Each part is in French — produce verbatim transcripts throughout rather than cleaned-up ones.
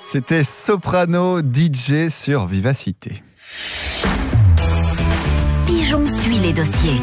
C'était Soprano D J sur Vivacité. Pigeon suit les dossiers.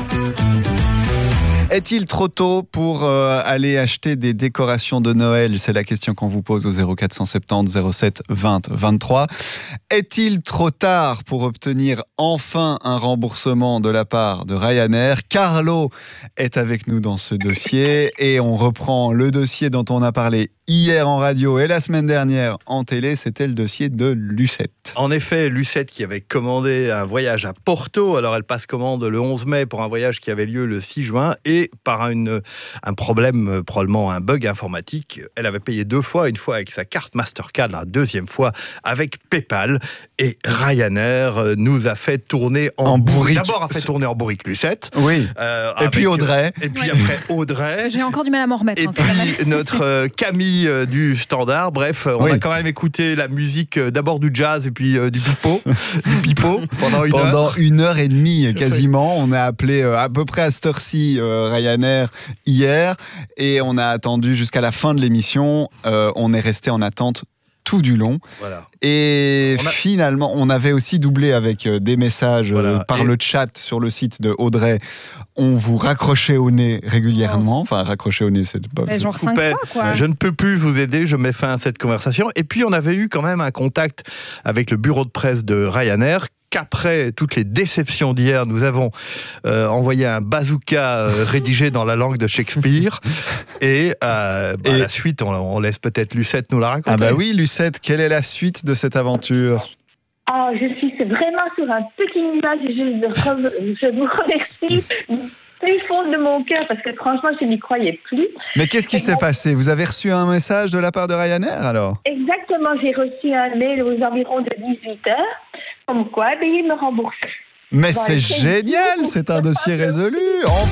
Est-il trop tôt pour euh, aller acheter des décorations de Noël? C'est la question qu'on vous pose au zéro quatre cent soixante-dix zéro sept vingt vingt-trois. Est-il trop tard pour obtenir enfin un remboursement de la part de Ryanair? Carlo est avec nous dans ce dossier et on reprend le dossier dont on a parlé hier en radio et la semaine dernière en télé. C'était le dossier de Lucette. En effet, Lucette qui avait commandé un voyage à Porto. Alors elle passe commande le onze mai pour un voyage qui avait lieu le six juin et par une, un problème, probablement un bug informatique, elle avait payé deux fois, une fois avec sa carte Mastercard, la deuxième fois avec PayPal. Et Ryanair nous a fait tourner en, en bourrique. D'abord a fait tourner en bourrique Lucette. Oui. Euh, et avec, puis Audrey. Et puis ouais. après Audrey. J'ai encore du mal à m'en remettre. Et hein, puis notre euh, Camille euh, du Standard. Bref, on oui. a quand même écouté la musique euh, d'abord du jazz et puis euh, du pipeau, du pipeau pendant une pendant heure. une heure et demie quasiment. On a appelé euh, à peu près à cette heure-ci euh, Ryanair hier et on a attendu jusqu'à la fin de l'émission. Euh, on est resté en attente tout du long. Voilà. Et on a... finalement, on avait aussi doublé avec des messages voilà. euh, par et... le chat sur le site de Audrey. On vous raccrochait au nez régulièrement. Enfin, raccrocher au nez, c'est pas... Mais genre cinq fois, quoi. Je ne peux plus vous aider, je mets fin à cette conversation. Et puis, on avait eu quand même un contact avec le bureau de presse de Ryanair, qu'après toutes les déceptions d'hier, nous avons euh, envoyé un bazooka euh, rédigé dans la langue de Shakespeare. Et, euh, bah, et... la suite, on, on laisse peut-être Lucette nous la raconter. Ah bah oui, Lucette, quelle est la suite de cette aventure ? Ah, je suis vraiment sur un petit nuage et je, je vous remercie du fond de mon cœur parce que franchement, je n'y croyais plus. Mais qu'est-ce qui s'est passé ? Vous avez reçu un message de la part de Ryanair alors ? Exactement, j'ai reçu un mail aux environs de dix-huit heures, comme quoi, ben, il me rembourse. Mais bon, c'est génial, c'est un dossier résolu, enfin !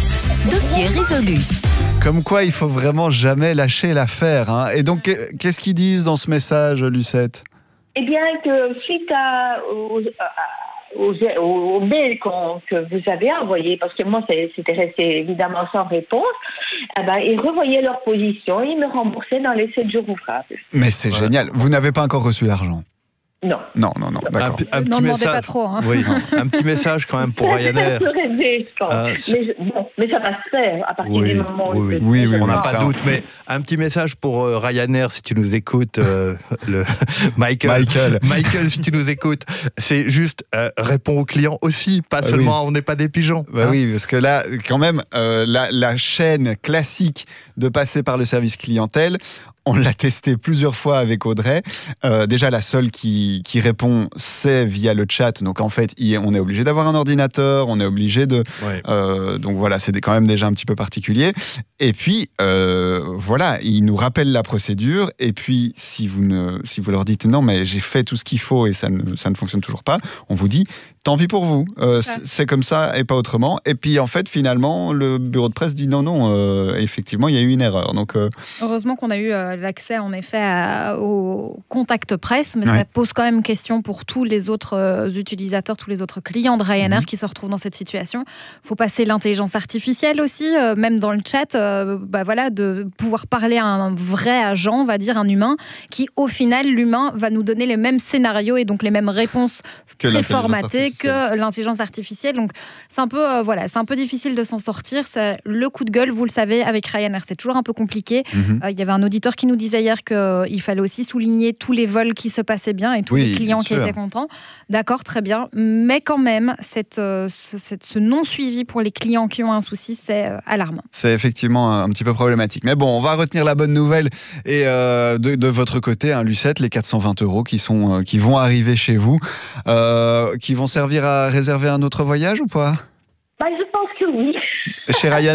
Dossier résolu. Comme quoi, il faut vraiment jamais lâcher l'affaire. Hein. Et donc, qu'est-ce qu'ils disent dans ce message, Lucette ? Eh bien, que suite à, aux, aux, aux, aux mails que vous avez envoyés, parce que moi, c'était resté évidemment sans réponse, eh ben, ils revoyaient leur position et ils me remboursaient dans les sept jours ouvrables. Mais c'est ouais. génial. Vous n'avez pas encore reçu l'argent ? Non. Non, non, non, d'accord. Un, un N'en demandez pas trop. Hein. Oui, un petit message quand même pour Ryanair. Rêver, euh, mais, je, bon, mais ça va se faire à partir oui, du moment où... Oui, oui, oui, oui, on n'a oui, pas ça, de doute, mais un petit message pour euh, Ryanair, si tu nous écoutes, euh, le Michael, Michael. Michael, si tu nous écoutes, c'est juste, euh, réponds aux clients aussi, pas euh, seulement, oui. on n'est pas des pigeons. Bah hein. Oui, parce que là, quand même, euh, la, la chaîne classique de passer par le service clientèle, on l'a testé plusieurs fois avec Audrey. Euh, déjà, la seule qui, qui répond, c'est via le chat. Donc, en fait, on est obligé d'avoir un ordinateur, on est obligé de... Ouais. Euh, donc, voilà, c'est quand même déjà un petit peu particulier. Et puis, euh, voilà, ils nous rappellent la procédure. Et puis, si vous, ne, si vous leur dites « Non, mais j'ai fait tout ce qu'il faut et ça ne, ça ne fonctionne toujours pas », on vous dit « Tant pis pour vous. Euh, ouais. C'est comme ça et pas autrement. » Et puis, en fait, finalement, le bureau de presse dit « Non, non, euh, effectivement, il y a eu une erreur. » Donc, euh, heureusement qu'on a eu... Euh, l'accès en effet à, au contact presse, mais ouais. ça pose quand même question pour tous les autres euh, utilisateurs, tous les autres clients de Ryanair mmh. qui se retrouvent dans cette situation. Il faut passer l'intelligence artificielle aussi, euh, même dans le chat, euh, bah voilà, de pouvoir parler à un vrai agent, on va dire un humain, qui au final, l'humain va nous donner les mêmes scénarios et donc les mêmes réponses que préformatées que l'intelligence artificielle. Donc c'est un peu, euh, voilà, c'est un peu difficile de s'en sortir. C'est le coup de gueule, vous le savez, avec Ryanair, c'est toujours un peu compliqué. Il mmh. euh, y avait un auditeur qui nous disait hier qu'il fallait aussi souligner tous les vols qui se passaient bien et tous oui, les clients qui étaient contents. D'accord, très bien. Mais quand même, cette, euh, cette, ce non-suivi pour les clients qui ont un souci, c'est euh, alarmant. C'est effectivement un, un petit peu problématique. Mais bon, on va retenir la bonne nouvelle. Et euh, de, de votre côté, hein, Lucette, les quatre cent vingt euros qui, sont, euh, qui vont arriver chez vous, euh, qui vont servir à réserver un autre voyage ou pas ? Bah, je pense que oui. Chez Ryanair ?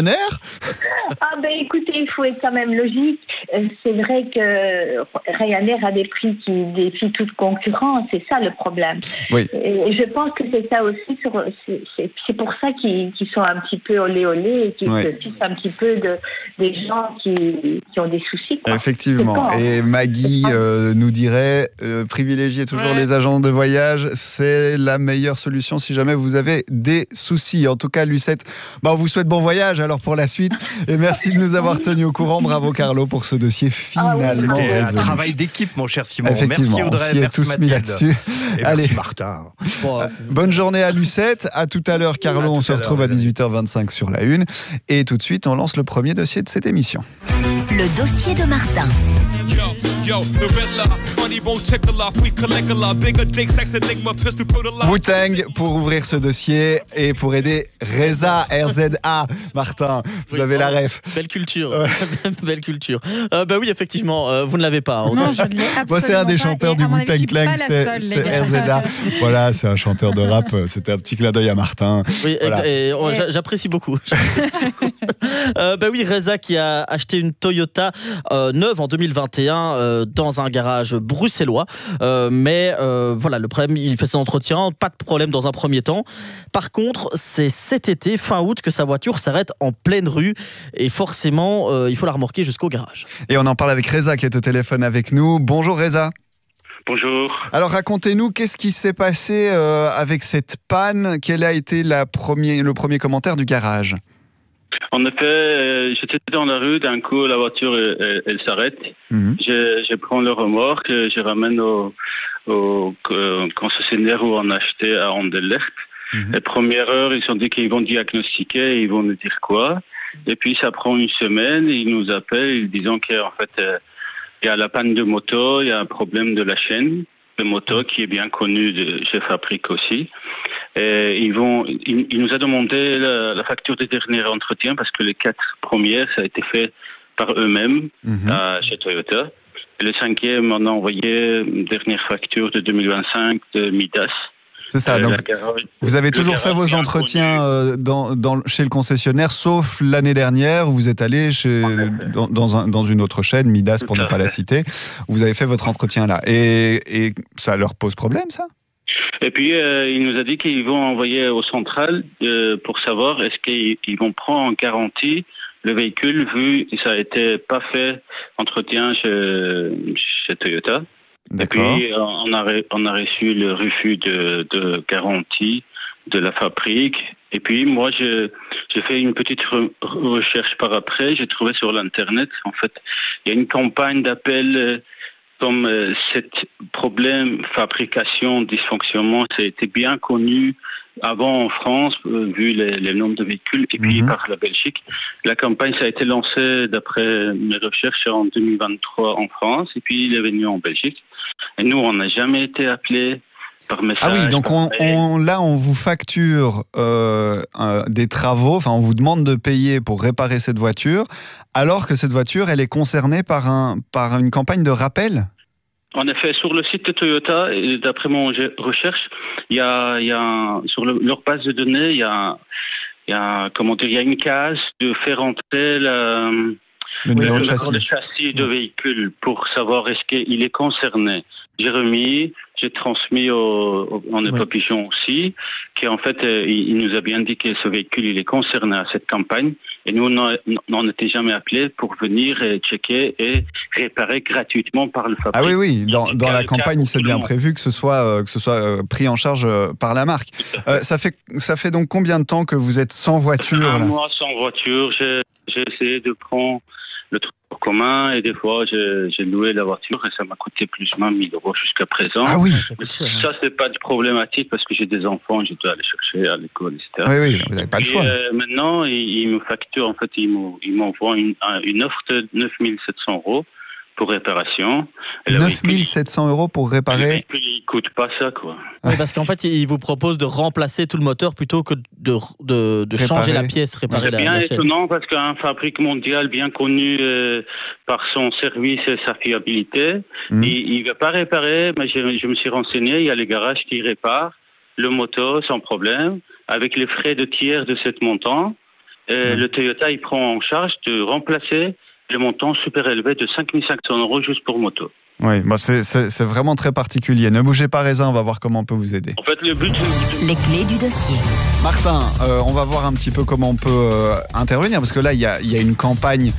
Ah ben écoutez, il faut être quand même logique. C'est vrai que Ryanair a des prix qui défient toute concurrence, c'est ça le problème. Oui. Et je pense que c'est ça aussi, sur, c'est, c'est, c'est pour ça qu'ils, qu'ils sont un petit peu olé olé et qu'ils oui. se fichent un petit peu de, des gens qui, qui ont des soucis. Quoi. Effectivement. Et Maggie euh, nous dirait, euh, privilégier toujours ouais. les agents de voyage, c'est la meilleure solution si jamais vous avez des soucis. En tout cas, Lucette, bah, on vous souhaite bon voyage alors pour la suite. Et merci de nous avoir tenus au courant. Bravo Carlo pour ce dossier finalement Ah oui. C'était un résolu. travail d'équipe, mon cher Simon. Effectivement, Merci Audrey, on s'y est merci tous mis Mathilde. là-dessus. Et Allez. merci Martin. Bon, euh, Bonne journée à Lucette. À tout à l'heure, Carlo. À On tout se à retrouve l'heure, à les amis. dix-huit heures vingt-cinq sur la une. Et tout de suite, on lance le premier dossier de cette émission. Le dossier de Martin. Yo, yo, the Riddler, money won't tickle off, we collect a lot, bigger dick, sex, enigma, pistol, put a lot. Wu-Tang pour ouvrir ce dossier et pour aider Reza, R Z A. Martin, vous Oui, avez oh, la ref. Belle culture, belle culture. Euh, bah oui, effectivement, euh, vous ne l'avez pas. Non, je ne l'ai absolument Moi, c'est un des pas. chanteurs Et du à mon avis, je Wu-Tang suis Clan, pas la c'est seule, les c'est gars. R Z A. Voilà, c'est un chanteur de rap. C'était un petit clin d'œil à Martin. Oui, Voilà. exa- et on- Et- j'a- j'apprécie beaucoup. J'apprécie beaucoup. Euh, bah oui, Reza qui a acheté une Toyota euh, neuve en deux mille vingt et un euh, dans un garage bruxellois. Euh, mais euh, voilà, le problème, il fait ses entretiens, pas de problème dans un premier temps. Par contre, c'est cet été, fin août, que sa voiture s'arrête en pleine rue et forcément, euh, il faut la remorquer jusqu'au garage. Et on en parle avec Reza qui est au téléphone avec nous. Bonjour Reza. Bonjour. Alors racontez-nous, qu'est-ce qui s'est passé euh, avec cette panne? Quel a été la premier, le premier commentaire du garage? En effet, euh, j'étais dans la rue, d'un coup, la voiture, elle, elle- elle s'arrête. Mhm. Je, je prends le remorque, je ramène au, au euh, concessionnaire où on a acheté à Anderlecht. Mhm. La première heure, ils ont dit qu'ils vont diagnostiquer, ils vont nous dire quoi. Et puis, ça prend une semaine, ils nous appellent, ils disent qu'en fait, euh, il y a la panne de moto, il y a un problème de la chaîne de moto qui est bien connu de chez Fabrique aussi. Et ils vont, il, il nous a demandé la, la facture des derniers entretiens parce que les quatre premières, ça a été fait par eux-mêmes Mhm. à, chez Toyota. Et le cinquième, on a envoyé une dernière facture de deux mille vingt-cinq de Midas. C'est ça, Euh, donc la garage- vous avez le toujours garage fait vos bien entretiens connu. euh, dans, dans, chez le concessionnaire, sauf l'année dernière où vous êtes allé chez, En effet. dans, dans, un- dans une autre chaîne, Midas pour Tout ne à pas la fait. citer. Vous avez fait votre entretien là. Et, et ça leur pose problème, ça? Et puis, euh, il nous a dit qu'ils vont envoyer au central euh, pour savoir est-ce qu'ils ils vont prendre en garantie le véhicule vu que ça a été pas fait entretien chez, chez Toyota. Et D'accord. puis, on a, re- on a reçu le refus de, de garantie de la fabrique. Et puis, moi, je- j'ai fait une petite re- recherche par après. J'ai trouvé sur l'Internet, en fait, il y a une campagne d'appel euh, comme euh, cet problème, fabrication, dysfonctionnement, ça a été bien connu avant en France, euh, vu les, les nombres de véhicules, et puis Mhm. par la Belgique. La campagne, ça a été lancée, d'après mes recherches, en deux mille vingt-trois en France, et puis il est venu en Belgique. Et nous, on n'a jamais été appelés par message. Ah oui, donc par on, mail. on- là, on vous facture euh, euh, des travaux, enfin, on vous demande de payer pour réparer cette voiture, alors que cette voiture, elle est concernée par, un, par une campagne de rappel? En effet, sur le site de Toyota, et d'après mon ge- recherche, il y a, il y a un- sur le- leur base de données, il y a, il y a comment dire, il y a une case de faire entrer la, Le le, numéro de le châssis. châssis de véhicule pour savoir est-ce qu'il est concerné. J'ai remis, j'ai transmis au, au, en Ouais. Pigeon aussi, qui en fait, euh, il, il nous a bien dit que ce véhicule, il est concerné à cette campagne. Et nous, on n'était jamais appelés pour venir et checker et réparer gratuitement par le fabricant. Ah oui, oui, dans, dans la Le cas campagne, pour c'est tout le bien monde. prévu que ce soit, euh, que ce soit euh, pris en charge euh, par la marque. Euh, ça, fait, ça fait donc combien de temps que vous êtes sans voiture Un là mois sans voiture, j'ai j'ai essayé de prendre le transport commun et des fois j'ai j'ai loué la voiture et ça m'a coûté plus ou moins mille euros jusqu'à présent. Ah oui, Ça coûte cher, hein. Ça, c'est pas de problématique parce que j'ai des enfants, je dois aller chercher à l'école, et cetera. oui, oui, vous n'avez pas le Et, choix. euh, maintenant, ils, ils me facturent, en fait, ils m'en- ils m'envoient une, un- une offre de neuf mille sept cents euros pour réparation. Et le neuf mille véhicule, sept cents euros pour le réparer. véhicule, il coûte pas ça, quoi. Oui, parce qu'en fait, il vous propose de remplacer tout le moteur plutôt que de, de, de changer Réparer. la pièce, réparer C'est la, bien la chaîne. étonnant parce qu'un fabrique mondial bien connu euh, par son service et sa fiabilité, Mhm. il ne va pas réparer, mais je, je me suis renseigné, il y a les garages qui réparent le moto sans problème, avec les frais de tiers de cet montant. Et Mhm. Le Toyota, il prend en charge de remplacer le montant super élevé de cinq mille cinq cents euros juste pour moto. Oui, bah c'est c'est- c'est vraiment très particulier. Ne bougez pas, Raisin, on va voir comment on peut vous aider. En fait, le but, c'est- Les clés du dossier. Martin, euh, on va voir un petit peu comment on peut euh, intervenir, parce que là, il y a, il y a une campagne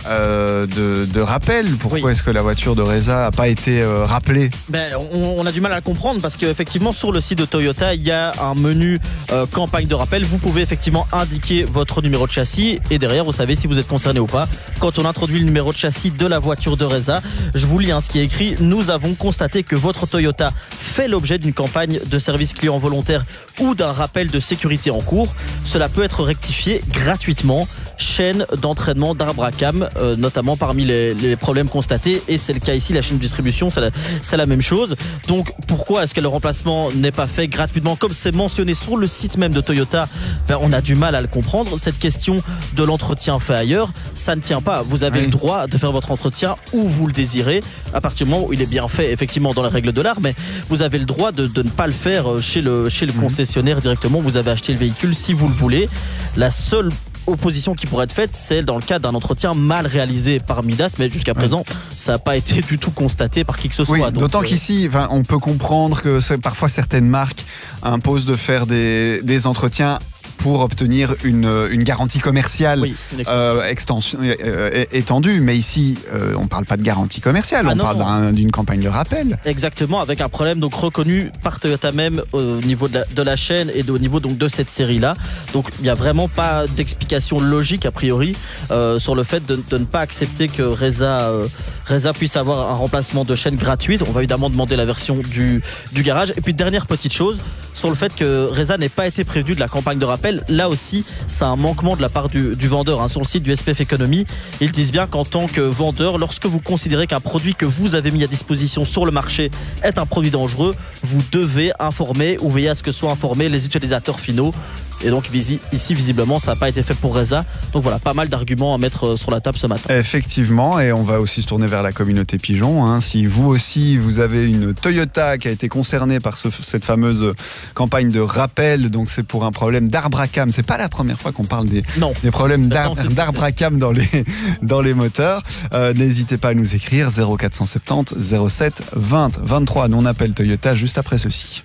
euh, de, de rappel. Pourquoi Oui. est-ce que la voiture de Reza n'a pas été euh, rappelée? Ben, on, on a du mal à le comprendre parce qu'effectivement sur le site de Toyota il y a un menu euh, campagne de rappel. Vous pouvez effectivement indiquer votre numéro de châssis et derrière vous savez si vous êtes concerné ou pas. Quand on introduit le numéro de châssis de la voiture de Reza, je vous lis hein, ce qui est écrit: nous avons constaté que votre Toyota fait l'objet d'une campagne de service client volontaire ou d'un rappel de sécurité en cours. Cela peut être rectifié gratuitement. Chaîne d'entraînement d'arbre à cam, euh, notamment parmi les, les problèmes constatés, et c'est le cas ici, la chaîne de distribution, c'est la, c'est la même chose. Donc pourquoi est-ce que le remplacement n'est pas fait gratuitement comme c'est mentionné sur le site même de Toyota? Ben, on a du mal à le comprendre. Cette question de l'entretien fait ailleurs, ça ne tient pas. Vous avez Oui. le droit de faire votre entretien où vous le désirez, à partir du moment où il est bien fait, effectivement dans les règles de l'art, mais vous avez le droit de, de ne pas le faire chez le, chez le Mhm. concessionnaire directement. Vous avez acheté le véhicule si vous le voulez. La seule opposition qui pourrait être faite, c'est dans le cas d'un entretien mal réalisé par Midas, mais jusqu'à présent, ça n'a pas été du tout constaté par qui que ce soit. Oui, Donc, d'autant euh, qu'ici, enfin, on peut comprendre que c'est- parfois certaines marques imposent de faire des, des entretiens pour obtenir une, une garantie commerciale oui, une extension. euh, extension, euh, étendue. Mais ici, euh, on ne parle pas de garantie commerciale, Ah on non, parle non. d'un- d'une campagne de rappel. Exactement, avec un problème donc reconnu par Toyota même au niveau de la, de la chaîne et de- au niveau donc de cette série-là. Donc il n'y a vraiment pas d'explication logique a priori euh, sur le fait de, de ne pas accepter que Reza, euh, Reza puisse avoir un remplacement de chaîne gratuite. On va évidemment demander la version du, du garage. Et puis dernière petite chose, sur le fait que Reza n'ait pas été prévenu de la campagne de rappel, là aussi c'est un manquement de la part du, du vendeur. Hein. Sur le site du S P F Economy, ils disent bien qu'en tant que vendeur, lorsque vous considérez qu'un produit que vous avez mis à disposition sur le marché est un produit dangereux, vous devez informer ou veiller à ce que soient informés les utilisateurs finaux. Et donc visi- ici visiblement ça n'a pas été fait pour Reza. Donc voilà, pas mal d'arguments à mettre euh, sur la table ce matin. Effectivement, et on va aussi se tourner vers la communauté pigeon. Hein. Si vous aussi, vous avez une Toyota qui a été concernée par ce- cette fameuse campagne de rappel, donc c'est pour un problème d'arbre à cam. C'est pas la première fois qu'on parle des, Non. des problèmes Maintenant, d'arbre c'est ce que d'arbre c'est. à cam dans les, dans les moteurs. Euh, N'hésitez pas à nous écrire zéro quatre cent soixante-dix zéro sept vingt vingt-trois. Nous on appelle Toyota juste après ceci.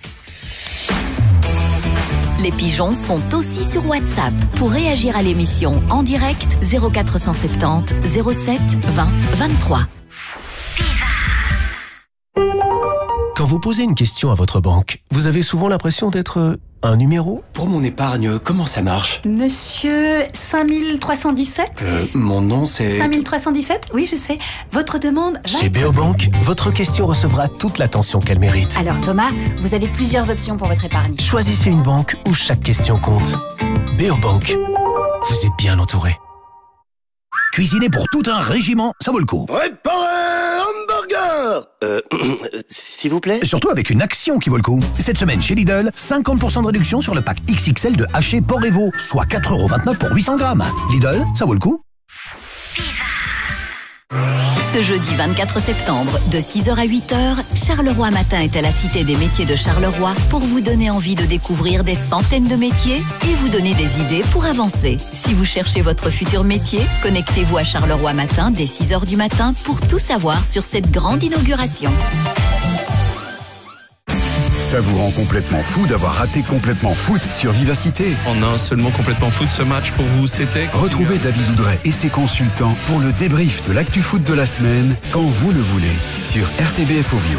Les pigeons sont aussi sur WhatsApp. Pour réagir à l'émission en direct, zéro quatre cent soixante-dix zéro sept vingt vingt-trois. Quand vous posez une question à votre banque, vous avez souvent l'impression d'être euh, un numéro. Pour mon épargne, comment ça marche? Monsieur cinq mille trois cent dix-sept Euh, mon nom c'est... cinq mille trois cent dix-sept Oui, je sais. Votre demande va... Chez Béobank, votre question recevra toute l'attention qu'elle mérite. Alors Thomas, vous avez plusieurs options pour votre épargne. Choisissez une banque où chaque question compte. Béobank, vous êtes bien entouré. Cuisiner pour tout un régiment, ça vaut le coup. Préparez hamburger Euh, s'il vous plaît? Surtout avec une action qui vaut le coup. Cette semaine chez Lidl, cinquante pour cent de réduction sur le pack X X L de haché porc et veau, soit quatre euros vingt-neuf pour huit cents grammes. Lidl, ça vaut le coup. Ce jeudi vingt-quatre septembre, de six heures à huit heures, Charleroi Matin est à la Cité des métiers de Charleroi pour vous donner envie de découvrir des centaines de métiers et vous donner des idées pour avancer. Si vous cherchez votre futur métier, connectez-vous à Charleroi Matin dès six heures du matin pour tout savoir sur cette grande inauguration. Ça vous rend complètement fou d'avoir raté Complètement Foot sur Vivacité. En un seul mot, Complètement Foot, ce match pour vous, c'était... Retrouvez David Oudret et ses consultants pour le débrief de l'actu foot de la semaine, quand vous le voulez, sur R T B F Ovio.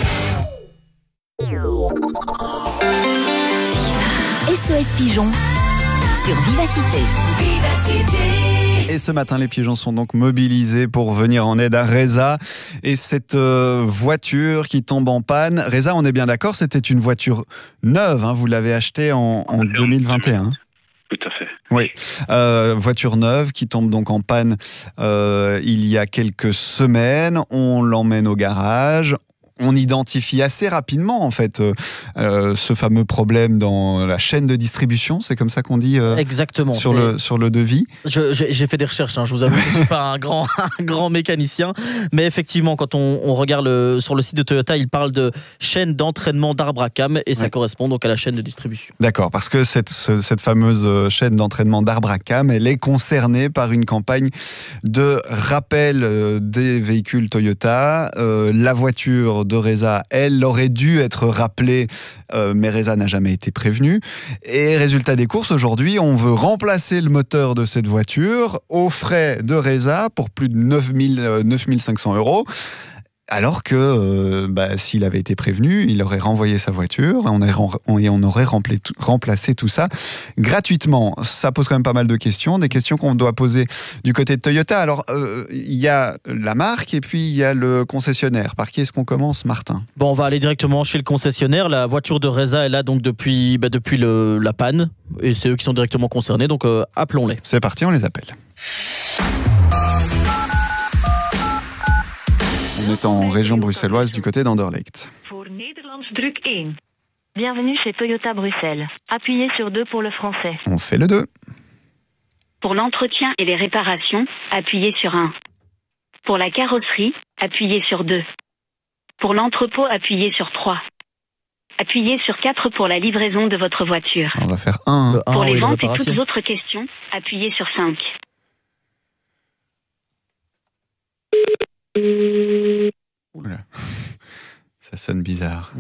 S O S Pigeon sur Vivacité. Vivacité. Et ce matin, les pigeons sont donc mobilisés pour venir en aide à Reza. Et cette euh, voiture qui tombe en panne, Reza, on est bien d'accord, c'était une voiture neuve, hein, vous l'avez achetée en, en deux mille vingt et un. Tout à fait. Oui, euh, voiture neuve qui tombe donc en panne euh, il y a quelques semaines. On l'emmène au garage. On identifie assez rapidement en fait euh, euh, ce fameux problème dans la chaîne de distribution, c'est comme ça qu'on dit euh, Exactement, sur, c'est- le, sur le devis. Je- J'ai j'ai fait des recherches, hein, je vous avoue, je ne suis pas un grand, un grand mécanicien, mais effectivement, quand on, on regarde le- sur le site de Toyota, il parle de chaîne d'entraînement d'arbre à cam et ça Ouais. correspond donc à la chaîne de distribution. D'accord, parce que cette, ce- cette fameuse chaîne d'entraînement d'arbre à cam, elle est concernée par une campagne de rappel euh, des véhicules Toyota. Euh, la voiture de Reza, elle aurait dû être rappelée, euh, mais Reza n'a jamais été prévenue. Et résultat des courses, aujourd'hui, on veut remplacer le moteur de cette voiture aux frais de Reza pour plus de neuf mille cinq cents euros. Alors que euh, bah, s'il avait été prévenu, il aurait renvoyé sa voiture et on, aurait, on, et on aurait rempli, remplacé tout ça gratuitement. Ça pose quand même pas mal de questions, des questions qu'on doit poser du côté de Toyota. Alors, il euh, y a la marque et puis il y a le concessionnaire. Par qui est-ce qu'on commence, Martin ? Bon, on va aller directement chez le concessionnaire. La voiture de Reza est là donc depuis, bah, depuis le, la panne et c'est eux qui sont directement concernés, donc euh, appelons-les. C'est parti, on les appelle. On est en région bruxelloise du côté d'Anderlecht. Pour Nederlands, druk un. Bienvenue chez Toyota Bruxelles. Appuyez sur deux pour le français. On fait le deux. Pour l'entretien et les réparations, appuyez sur un. Pour la carrosserie, appuyez sur deux. Pour l'entrepôt, appuyez sur trois. Appuyez sur quatre pour la livraison de votre voiture. On va faire un. Pour les oui, ventes et toutes autres questions, appuyez sur cinq. Oula. Ça sonne bizarre.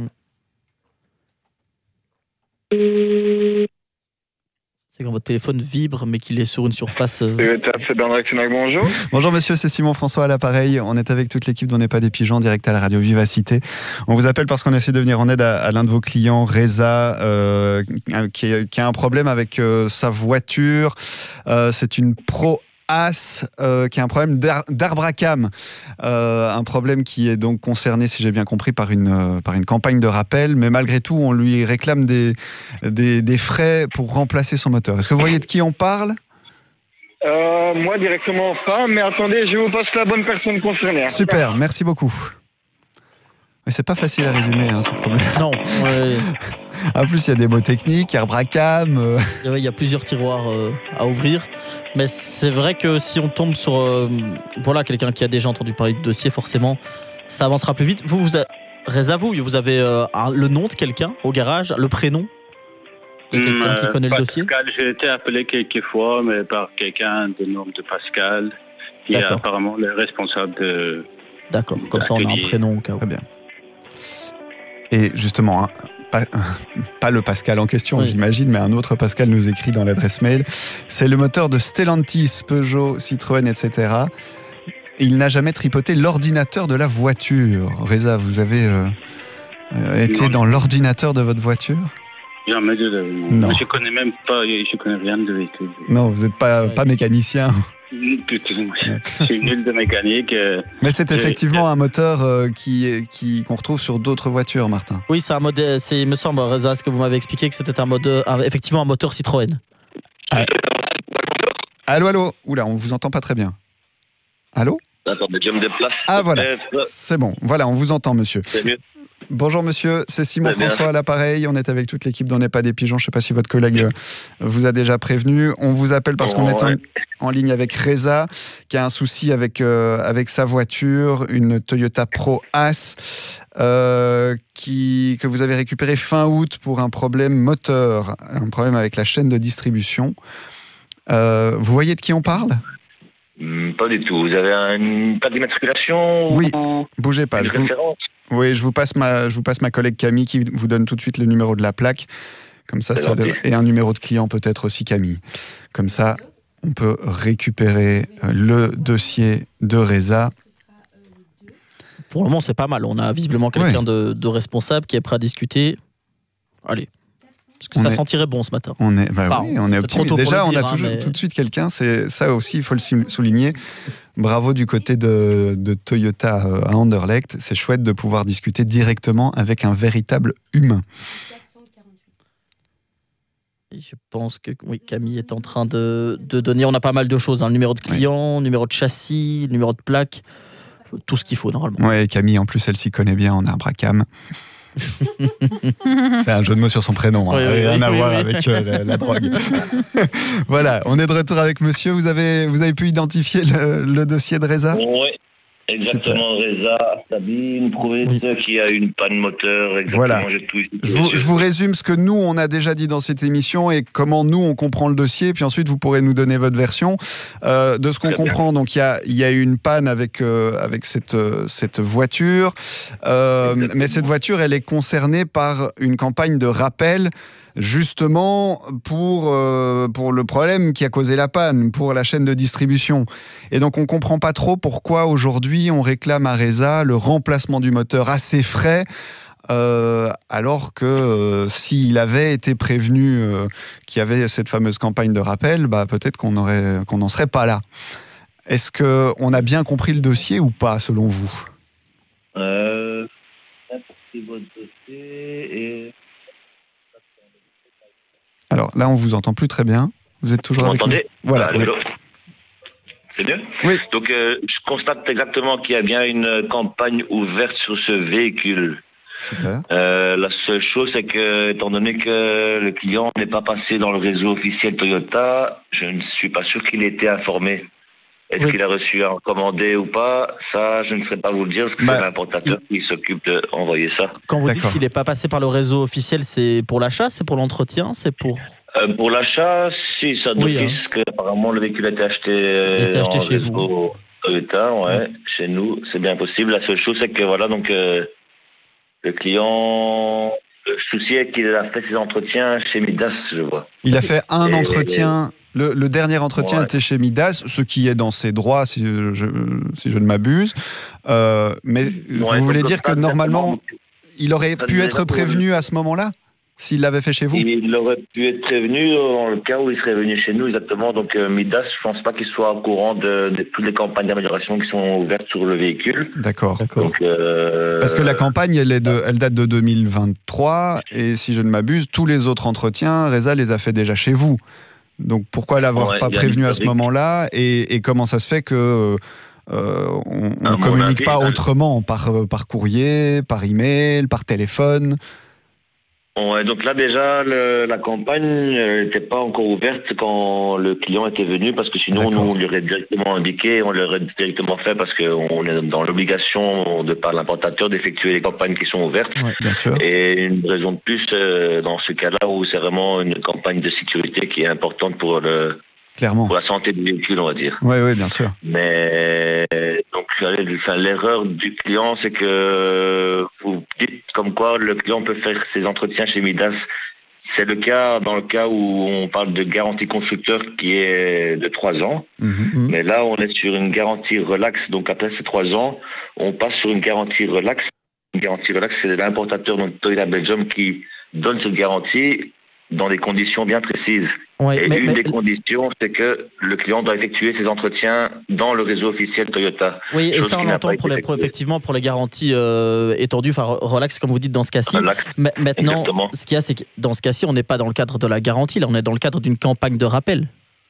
C'est quand votre téléphone vibre mais qu'il est sur une surface... Euh... C'est Bernard Xenac, bonjour. Bonjour monsieur, c'est Simon François à l'appareil. On est avec toute l'équipe d'On n'est pas des pigeons, direct à la radio Vivacité. On vous appelle parce qu'on essaie de venir en aide à, à l'un de vos clients, Reza, euh, qui, qui a un problème avec euh, sa voiture. Euh, c'est une Pro As euh, qui a un problème d'arbre à cam, euh, un problème qui est donc concerné, si j'ai bien compris, par une, euh, par une campagne de rappel, mais malgré tout, on lui réclame des, des, des frais pour remplacer son moteur. Est-ce que vous voyez de qui on parle ? euh, Moi, directement pas, mais attendez, je vous passe la bonne personne concernée. Super, merci beaucoup. Mais c'est pas facile à résumer, hein, ce problème. Non, ouais. En plus, il y a des mots techniques, arbre à cam. Euh... Il y a plusieurs tiroirs euh, à ouvrir. Mais c'est vrai que si on tombe sur euh, voilà, quelqu'un qui a déjà entendu parler du dossier, forcément, ça avancera plus vite. Vous, vous a... Reza, vous, vous avez euh, un, le nom de quelqu'un au garage, le prénom de quelqu'un mmh, qui connaît Pascal, le dossier ? J'ai été appelé quelques fois, mais par quelqu'un de nom de Pascal, qui est apparemment le responsable de... D'accord, comme ça on a un prénom au cas où. Très bien. Et justement... Hein, Pas, pas le Pascal en question, oui. J'imagine, mais un autre Pascal nous écrit dans l'adresse mail. C'est le moteur de Stellantis, Peugeot, Citroën, et cetera. Il n'a jamais tripoté l'ordinateur de la voiture. Reza, vous avez euh, euh, été non. dans l'ordinateur de votre voiture ? Jamais de la... Non. Je connais même pas, je connais rien de véhicule. Non, vous n'êtes pas, ouais. pas mécanicien. Je suis nul de mécanique. Euh, Mais c'est effectivement euh, un moteur euh, qui, qui, qu'on retrouve sur d'autres voitures, Martin. Oui, c'est un modèle, c'est, il me semble, Reza, ce que vous m'avez expliqué, que c'était un moteur, un, effectivement un moteur Citroën. Ah. Allô, allô. Oula, on vous entend pas très bien. Allô ? Attendez, je me déplace. Ah voilà, c'est bon. Voilà, on vous entend, monsieur. C'est mieux. Bonjour monsieur, c'est Simon François à l'appareil. On est avec toute l'équipe d'On n'est pas des pigeons. Je ne sais pas si votre collègue vous a déjà prévenu. On vous appelle parce qu'on oh, est ouais. en, en ligne avec Reza, qui a un souci avec, euh, avec sa voiture, une Toyota Pro As, euh, qui, que vous avez récupérée fin août pour un problème moteur, un problème avec la chaîne de distribution. Euh, vous voyez de qui on parle ? mmh, Pas du tout. Vous avez une plaque d'immatriculation ? Oui, bougez pas. Je vous... Oui, je vous, passe ma, je vous passe ma collègue Camille qui vous donne tout de suite le numéro de la plaque. Comme ça, ça devrait... Et un numéro de client peut-être aussi, Camille. Comme ça, on peut récupérer le dossier de Reza. Pour le moment, c'est pas mal. On a visiblement quelqu'un ouais. de, de responsable qui est prêt à discuter. Allez. Parce que on ça est... sentirait bon ce matin. On est, bah bah, oui, on est optimiste. Déjà, on a toujours, hein, mais... tout de suite quelqu'un. C'est ça aussi, il faut le souligner. Bravo du côté de, de Toyota à Anderlecht. C'est chouette de pouvoir discuter directement avec un véritable humain. Je pense que oui, Camille est en train de, de donner. On a pas mal de choses. Hein, le numéro de client, oui. numéro de châssis, numéro de plaque, tout ce qu'il faut normalement. Oui, Camille, en plus, elle s'y connaît bien en arbre à cam. C'est un jeu de mots sur son prénom, hein. oui, oui, rien oui, à oui, voir oui. avec euh, la, la drogue. Voilà, on est de retour avec monsieur. Vous avez, vous avez pu identifier le, le dossier de Reza ? Oui, Exactement, Reza, Sabine, prouvez oui. qui a une panne moteur. Exactement, voilà. Tout, je, vous, je vous résume ce que nous, on a déjà dit dans cette émission et comment nous, on comprend le dossier. Puis ensuite, vous pourrez nous donner votre version. Euh, de ce qu'on Très comprend, bien. donc il y a, y a eu une panne avec, euh, avec cette, euh, cette voiture. Euh, mais cette voiture, elle est concernée par une campagne de rappel justement pour, euh, pour le problème qui a causé la panne, pour la chaîne de distribution. Et donc on ne comprend pas trop pourquoi aujourd'hui on réclame à Reza le remplacement du moteur à ses frais, euh, alors que euh, s'il avait été prévenu euh, qu'il y avait cette fameuse campagne de rappel, bah, peut-être qu'on aurait, qu'on n'en serait pas là. Est-ce qu'on a bien compris le dossier ou pas, selon vous ? Euh... C'est votre dossier et... Alors là, on vous entend plus très bien. Vous êtes toujours vous avec m'entendez ? nous ? Voilà. Ah, Oui. C'est mieux ? Oui. Donc, euh, je constate exactement qu'il y a bien une campagne ouverte sur ce véhicule. Super. Euh, la seule chose, c'est que, étant donné que le client n'est pas passé dans le réseau officiel Toyota, je ne suis pas sûr qu'il ait été informé. Est-ce oui. qu'il a reçu un commandé ou pas ? Ça, je ne saurais pas vous le dire, parce que bah, c'est l'importateur il... qui s'occupe d'envoyer ça. Quand vous D'accord. dites qu'il n'est pas passé par le réseau officiel, c'est pour l'achat, c'est pour l'entretien, c'est pour... Euh, pour l'achat, si, ça d'office, oui, hein. que apparemment le véhicule a été acheté, euh, été acheté en chez réseau vous. Toyota, ouais, ouais, chez nous, c'est bien possible. La seule chose, c'est que voilà, donc euh, le client... Le souci est qu'il a fait ses entretiens chez Midas, je vois. Il a fait un et, entretien... Le, le dernier entretien ouais. était chez Midas, ce qui est dans ses droits, si je, si je ne m'abuse. Euh, mais ouais, vous voulez dire que normalement, il aurait pu être prévenu à ce moment-là, s'il l'avait fait chez vous ? Il aurait pu être prévenu dans le cas où il serait venu chez nous, exactement. Donc euh, Midas, je ne pense pas qu'il soit au courant de, de toutes les campagnes d'amélioration qui sont ouvertes sur le véhicule. D'accord. Donc, euh, Parce que la campagne, elle, est de, elle date de deux mille vingt-trois, et si je ne m'abuse, tous les autres entretiens, Reza les a fait déjà chez vous. Donc pourquoi l'avoir ouais, pas prévenu à ce moment-là et, et comment ça se fait que euh, on ne communique avis, pas autrement par, par courrier, par email, par téléphone ? Ouais, donc là déjà le, la campagne n'était pas encore ouverte quand le client était venu, parce que sinon nous, on lui aurait directement indiqué, on l'aurait directement fait, parce qu'on est dans l'obligation de par l'importateur d'effectuer les campagnes qui sont ouvertes. Ouais, bien sûr. Et une raison de plus euh, dans ce cas-là où c'est vraiment une campagne de sécurité qui est importante pour le Clairement. pour la santé du véhicule, on va dire. Oui, oui, bien sûr. Mais donc enfin, l'erreur du client, c'est que vous dites comme quoi le client peut faire ses entretiens chez Midas. C'est le cas dans le cas où on parle de garantie constructeur qui est de trois ans. Mmh. Mais là, on est sur une garantie relax. Donc après ces trois ans, on passe sur une garantie relax. Une garantie relax, c'est l'importateur, donc Toyota Belgium, qui donne cette garantie dans des conditions bien précises. Ouais, et mais, une mais... des conditions, c'est que le client doit effectuer ses entretiens dans le réseau officiel Toyota. Oui, et ça on l'entend pour les, pour, effectivement pour les garanties euh, étendues, enfin relax comme vous dites dans ce cas-ci. Mais maintenant, exactement. Ce qu'il y a, c'est que dans ce cas-ci, on n'est pas dans le cadre de la garantie, là on est dans le cadre d'une campagne de rappel.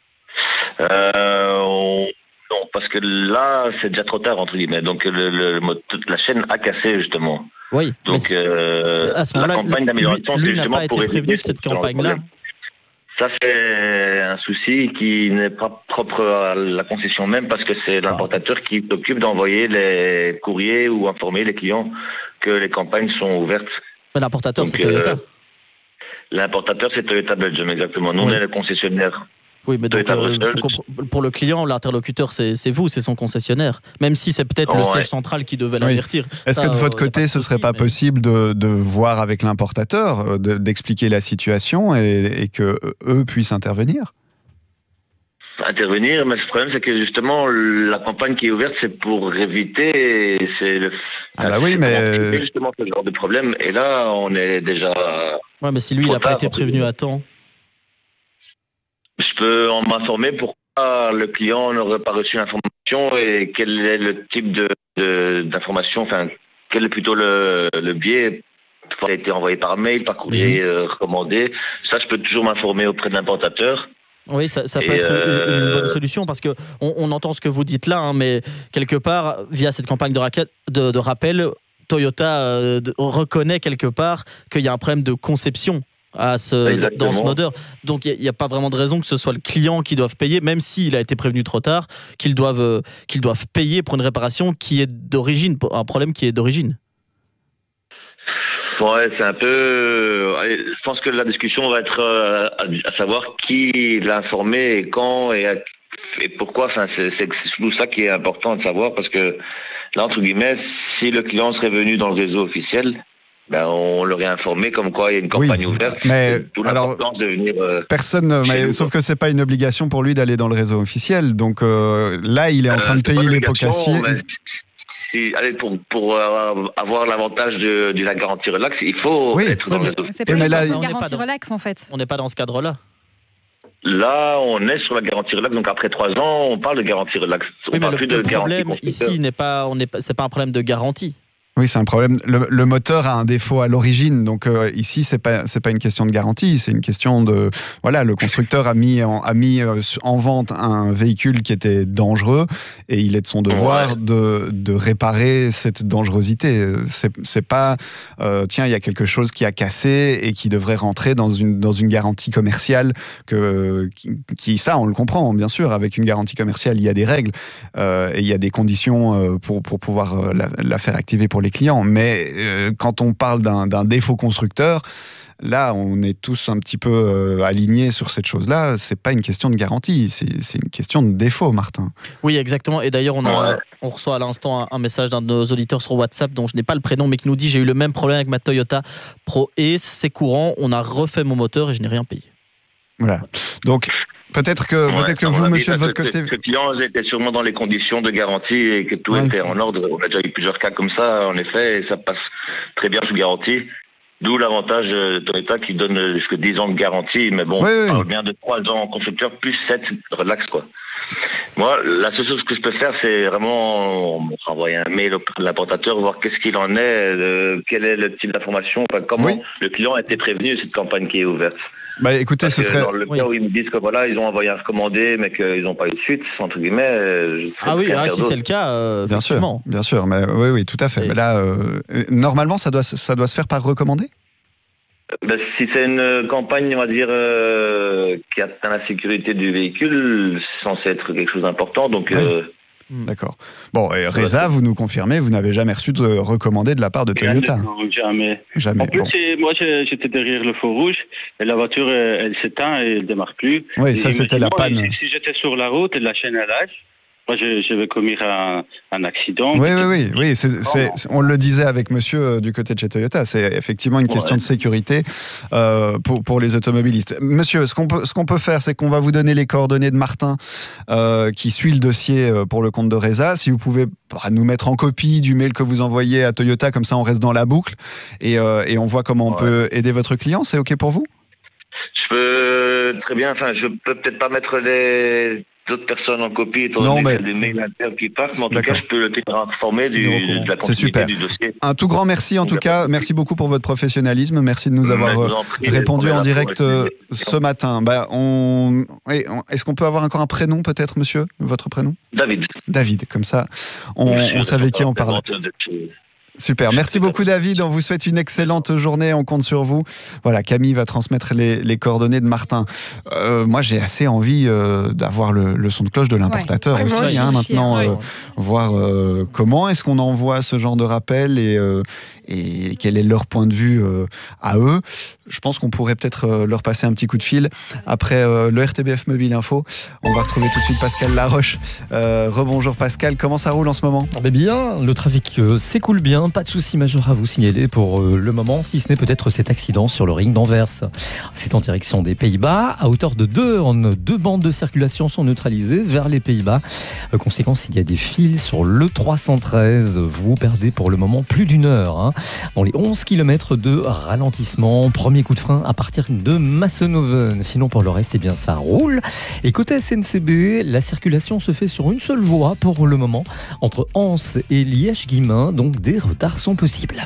Euh, on... Non, parce que là, c'est déjà trop tard, entre guillemets. Donc le, le, la chaîne a cassé, justement. Oui, donc euh, à ce la campagne d'amélioration, lui, lui n'a pas été prévenu de cette campagne-là. Ça, c'est un souci qui n'est pas propre à la concession même, parce que c'est l'importateur ah. qui s'occupe d'envoyer les courriers ou informer les clients que les campagnes sont ouvertes. L'importateur, c'est Toyota. Euh, l'importateur, c'est Toyota Belgium, exactement. Nous, oui. on est le concessionnaire. Oui, mais donc, euh, pour le client, l'interlocuteur, c'est vous, c'est son concessionnaire. Même si c'est peut-être oh, le ouais. siège central qui devait l'avertir. Oui. Est-ce que de votre euh, côté, ce ne serait pas mais... possible de, de voir avec l'importateur, d'expliquer la situation et, et que eux puissent intervenir ? Intervenir, mais le problème, c'est que justement, la campagne qui est ouverte, c'est pour éviter, c'est le. Ah bah oui, mais justement ce genre de problème. Et là, on est déjà. Ouais, mais si lui, il n'a pas été prévenu à temps. Je peux en m'informer pourquoi le client n'aurait pas reçu l'information et quel est le type de, de, d'information, enfin, quel est plutôt le, le biais qui a été envoyé par mail, par courrier mmh. euh, recommandé. Ça, je peux toujours m'informer auprès de l'importateur. Oui, ça, ça peut et être euh... une bonne solution, parce qu'on on entend ce que vous dites là, hein, mais quelque part, via cette campagne de, raquette, de, de rappel, Toyota euh, de, reconnaît quelque part qu'il y a un problème de conception à ce, dans ce modeur. Donc il n'y a, a pas vraiment de raison que ce soit le client qui doive payer, même s'il a été prévenu trop tard, qu'ils doivent, qu'ils doivent payer pour une réparation qui est d'origine, un problème qui est d'origine. Ouais, c'est un peu... Je pense que la discussion va être à savoir qui l'a informé et quand et, à... et pourquoi. Enfin, c'est, c'est tout ça qui est important de savoir, parce que là, entre guillemets, si le client serait venu dans le réseau officiel, ben, on l'aurait informé comme quoi il y a une campagne oui, ouverte. Mais alors, de venir, euh, personne, mais, nous, sauf que c'est pas une obligation pour lui d'aller dans le réseau officiel. Donc euh, là, il est en train euh, de payer les pots cassiers. Si, allez, pour, pour euh, avoir l'avantage de, de la garantie relax, il faut oui, être dans mais, le réseau. C'est pas mais une là, garantie relax en fait. On n'est pas dans ce cadre-là. Là, on est sur la garantie relax, donc après trois ans, on parle de garantie relax. On oui, mais parle le, plus le de problème ici n'est pas, on n'est pas, c'est pas un problème de garantie. Oui, c'est un problème. Le, le moteur a un défaut à l'origine, donc euh, ici c'est pas c'est pas une question de garantie, c'est une question de voilà, le constructeur a mis en, a mis euh, en vente un véhicule qui était dangereux et il est de son devoir ouais. de de réparer cette dangerosité. C'est c'est pas euh, tiens, il y a quelque chose qui a cassé et qui devrait rentrer dans une dans une garantie commerciale que qui, qui ça on le comprend bien sûr, avec une garantie commerciale il y a des règles euh, et il y a des conditions euh, pour pour pouvoir euh, la, la faire activer pour les clients, mais euh, quand on parle d'un, d'un défaut constructeur, là, on est tous un petit peu euh, alignés sur cette chose-là. C'est pas une question de garantie, c'est, c'est une question de défaut, Martin. Oui, exactement. Et d'ailleurs, on, a, on reçoit à l'instant un, un message d'un de nos auditeurs sur WhatsApp, dont je n'ai pas le prénom, mais qui nous dit: j'ai eu le même problème avec ma Toyota Pro Ace, c'est courant, on a refait mon moteur et je n'ai rien payé. Voilà. Donc, peut-être que, ouais, peut-être que vous, monsieur, de votre que, côté... Que le client était sûrement dans les conditions de garantie et que tout ouais. était en ordre. On a déjà eu plusieurs cas comme ça, en effet, et ça passe très bien sous garantie. D'où l'avantage de Toyota qui donne jusqu'à dix ans de garantie. Mais bon, oui, on oui. parle bien de trois ans en constructeur, plus sept relax, quoi. Moi, la seule chose que je peux faire, c'est vraiment envoyer un mail à l'importateur, voir qu'est-ce qu'il en est, euh, quel est le type d'information, enfin, comment oui. le client a été prévenu de cette campagne qui est ouverte. Bah écoutez, Parce ce serait... Dans le oui. cas où ils me disent que voilà, ils ont envoyé un recommandé, mais qu'ils n'ont pas eu de suite, entre guillemets... Je ah oui, ah, si c'est le cas, euh, bien sûr, bien sûr, mais oui, oui, tout à fait. Et... Mais là, euh, normalement, ça doit, ça doit se faire par recommandé ? Ben, si c'est une campagne, on va dire, euh, qui atteint la sécurité du véhicule, c'est censé être quelque chose d'important. Donc, oui. euh, D'accord. Bon, et Reza, vous nous confirmez, vous n'avez jamais reçu de recommandé de la part de Toyota ? Non, jamais. Jamais. En plus, bon. c'est, moi, j'étais derrière le feu rouge et la voiture, elle, elle s'éteint et elle ne démarre plus. Oui, ça, et c'était la panne. Si, si j'étais sur la route et la chaîne à lâche, moi, je, je vais commettre un, un accident. Oui, oui, oui, oui. C'est, c'est, on le disait avec monsieur euh, du côté de chez Toyota. C'est effectivement une question ouais. de sécurité euh, pour, pour les automobilistes. Monsieur, ce qu'on peut, ce qu'on peut faire, c'est qu'on va vous donner les coordonnées de Martin euh, qui suit le dossier pour le compte de Reza. Si vous pouvez bah, nous mettre en copie du mail que vous envoyez à Toyota, comme ça on reste dans la boucle et, euh, et on voit comment on ouais. peut aider votre client. C'est OK pour vous ? Je peux très bien. Enfin, je peux peut-être pas mettre les... d'autres personnes en copie, étant donné mais... des mails internes qui partent, mais en D'accord. tout cas, je peux le tenir informé du, de la continuité du dossier. Un tout grand merci, en tout cas. Merci beaucoup pour votre professionnalisme. Merci de nous avoir prie, répondu en direct ce matin. Bah, on... Est-ce qu'on peut avoir encore un prénom, peut-être, monsieur ? Votre prénom ? David. David, comme ça, on, on savait qui on parlait. Super, merci beaucoup David, on vous souhaite une excellente journée, on compte sur vous. Voilà, Camille va transmettre les, les coordonnées de Martin. Euh, moi j'ai assez envie euh, d'avoir le, le son de cloche de l'importateur ouais. aussi, ouais, hein, maintenant, euh, ouais. voir euh, comment est-ce qu'on envoie ce genre de rappel et, euh, et quel est leur point de vue euh, à eux. Je pense qu'on pourrait peut-être euh, leur passer un petit coup de fil après euh, le R T B F Mobile Info. On va retrouver tout de suite Pascal Laroche. Euh, rebonjour Pascal, comment ça roule en ce moment ? Eh bien, le trafic euh, s'écoule bien, pas de souci majeur à vous signaler pour euh, le moment, si ce n'est peut-être cet accident sur le ring d'Anvers. C'est en direction des Pays-Bas, à hauteur de deux, en deux bandes de circulation sont neutralisées vers les Pays-Bas. Euh, conséquence, il y a des files sur le trois cent treize. Vous perdez pour le moment plus d'une heure, hein, dans les onze kilomètres de ralentissement. Premier coup de frein à partir de Massenhoven. Sinon, pour le reste, eh bien, ça roule. Et côté S N C B, la circulation se fait sur une seule voie pour le moment, entre Anse et Liège-Guillemins, donc des retards sont possibles.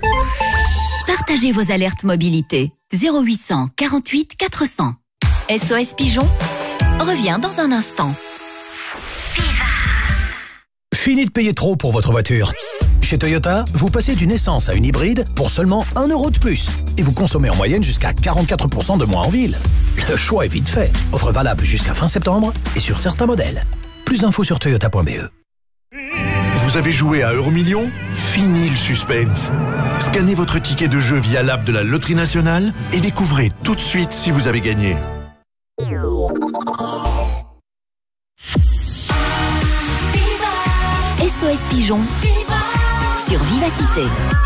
Partagez vos alertes mobilité. zéro huit cent quarante-huit quatre cents. S O S Pigeon revient dans un instant. Fini de payer trop pour votre voiture. Chez Toyota, vous passez d'une essence à une hybride pour seulement un euro de plus. Et vous consommez en moyenne jusqu'à quarante-quatre pour cent de moins en ville. Le choix est vite fait. Offre valable jusqu'à fin septembre et sur certains modèles. Plus d'infos sur toyota point b e. Vous avez joué à Euromillions ? Fini le suspense. Scannez votre ticket de jeu via l'app de la Loterie Nationale et découvrez tout de suite si vous avez gagné. S O S Pigeon sur Vivacité.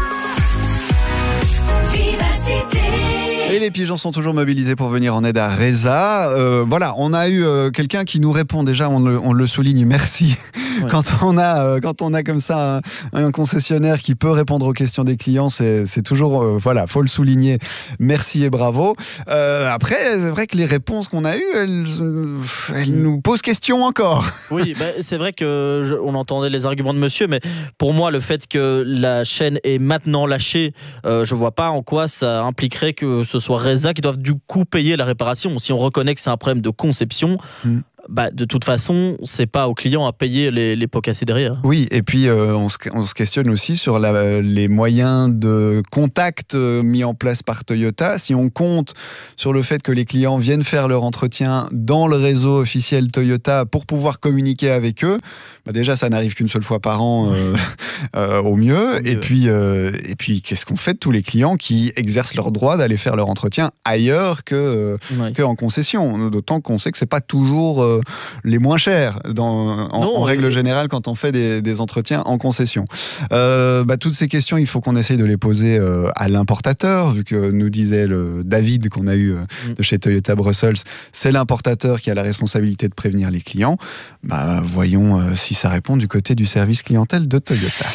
Et les pigeons sont toujours mobilisés pour venir en aide à Reza. Euh, voilà, on a eu euh, quelqu'un qui nous répond déjà, on le, on le souligne, merci. Ouais. Quand on a, euh, quand on a comme ça un, un concessionnaire qui peut répondre aux questions des clients, c'est, c'est toujours, euh, voilà, faut le souligner. Merci et bravo. Euh, après, c'est vrai que les réponses qu'on a eues, elles, elles nous posent question encore. Oui, bah, c'est vrai que je, on entendait les arguments de monsieur, mais pour moi, le fait que la chaîne est maintenant lâchée, euh, je vois pas en quoi ça impliquerait que ce soit Reza qui doive du coup payer la réparation. Si on reconnaît que c'est un problème de conception, mmh. bah, de toute façon, c'est pas au client à payer les, les pots cassés derrière. Oui, et puis euh, on, se, on se questionne aussi sur la, les moyens de contact euh, mis en place par Toyota. Si on compte sur le fait que les clients viennent faire leur entretien dans le réseau officiel Toyota pour pouvoir communiquer avec eux, bah déjà ça n'arrive qu'une seule fois par an euh, euh, au mieux. Au mieux. Et puis, euh, et puis qu'est-ce qu'on fait de tous les clients qui exercent leur droit d'aller faire leur entretien ailleurs que, euh, ouais. que en concession, d'autant qu'on sait que c'est pas toujours euh, les moins chers dans, en, non, en règle générale quand on fait des, des entretiens en concession. Euh, bah, toutes ces questions, il faut qu'on essaye de les poser euh, à l'importateur, vu que nous disait le David qu'on a eu euh, de chez Toyota Brussels, c'est l'importateur qui a la responsabilité de prévenir les clients. Bah, voyons euh, si ça répond du côté du service clientèle de Toyota.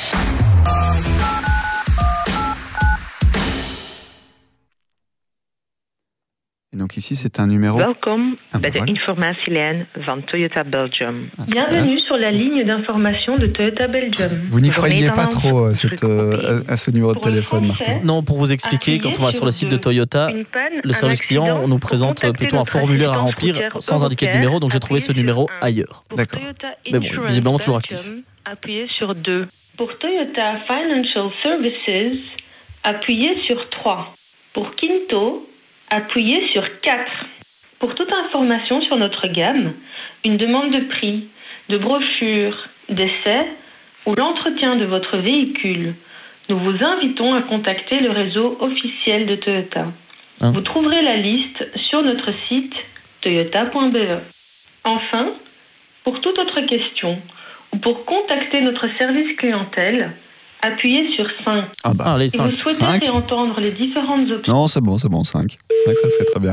Et donc ici, c'est un numéro... Welkom ah, bij de voilà. informatielijn van Toyota Belgium. Ah, Bienvenue sur la ligne d'information de Toyota Belgium. Vous n'y croyez pas trop à, cette, euh, à ce numéro de téléphone, Martin? Non, pour vous expliquer, quand on va sur le site de Toyota, le service client, on nous présente plutôt un formulaire à remplir sans indiquer de numéro, donc j'ai trouvé ce numéro ailleurs. D'accord. Mais bon, visiblement toujours actif. Appuyez sur deux. Pour Toyota Financial Services, appuyez sur trois. Pour Kinto, appuyez sur quatre. Pour toute information sur notre gamme, une demande de prix, de brochure, d'essai ou l'entretien de votre véhicule, nous vous invitons à contacter le réseau officiel de Toyota. Hein? Vous trouverez la liste sur notre site toyota point b e. Enfin, pour toute autre question ou pour contacter notre service clientèle, appuyez sur cinq. Ah bah, allez, et cinq. vous souhaitez cinq. réentendre les différentes options. Non, c'est bon, c'est bon, cinq. cinq, ça le fait très bien.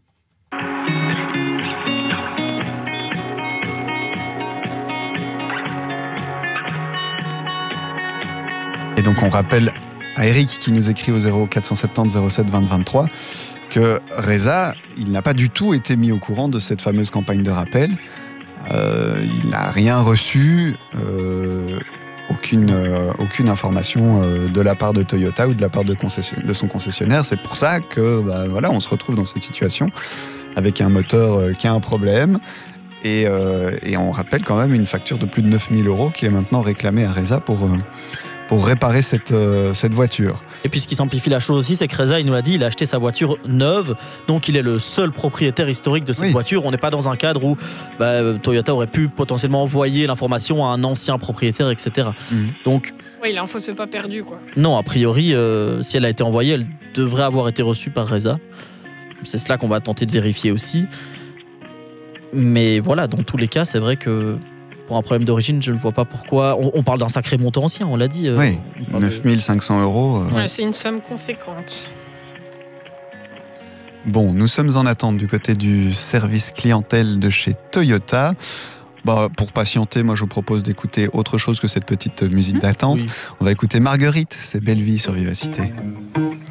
Et donc on rappelle à Eric qui nous écrit au zéro quatre cent soixante-dix zéro sept vingt vingt-trois que Reza, il n'a pas du tout été mis au courant de cette fameuse campagne de rappel. Euh, il n'a rien reçu, euh, aucune, euh, aucune information euh, de la part de Toyota ou de la part de, concession, de son concessionnaire. C'est pour ça que bah, voilà, on se retrouve dans cette situation avec un moteur euh, qui a un problème. Et, euh, et on rappelle quand même une facture de plus de neuf mille euros qui est maintenant réclamée à Reza pour... Euh, pour réparer cette, euh, cette voiture. Et puis ce qui simplifie la chose aussi, c'est que Reza, il nous l'a dit, il a acheté sa voiture neuve, donc il est le seul propriétaire historique de cette oui. voiture. On n'est pas dans un cadre où bah, Toyota aurait pu potentiellement envoyer l'information à un ancien propriétaire, et cetera. Mmh. Donc, oui, l'info s'est pas perdue, quoi. Non, a priori, euh, si elle a été envoyée, elle devrait avoir été reçue par Reza. C'est cela qu'on va tenter de vérifier aussi. Mais voilà, dans tous les cas, c'est vrai que pour un problème d'origine, je ne vois pas pourquoi. On, on parle d'un sacré montant ancien, on l'a dit. Euh, oui, neuf mille cinq cents euros. Euh... Ouais, c'est une somme conséquente. Bon, nous sommes en attente du côté du service clientèle de chez Toyota. Bah, pour patienter, moi je vous propose d'écouter autre chose que cette petite musique mmh, d'attente. Oui. On va écouter Marguerite, c'est Belle Vie sur Vivacité.